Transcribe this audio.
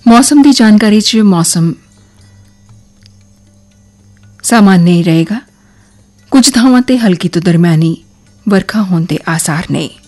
मौसम की जानकारी च मौसम सामान्य ही रहेगा। कुछ थावां ते हल्की तो दरमियानी वर्खा होने के आसार नहीं।